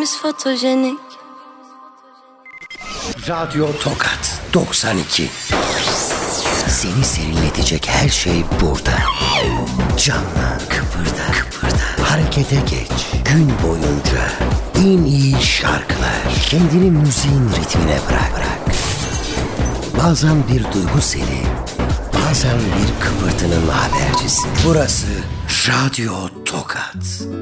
Hepimiz fotojenik. Radyo Tokat 92. Seni serinletecek her şey burada. Canlı, kıpırda, harekete geç. Gün boyunca en iyi şarkılar. Kendini müziğin ritmine bırak. Bazen bir duygu seli, bazen bir kıpırtının habercisi. Burası Radyo Tokat.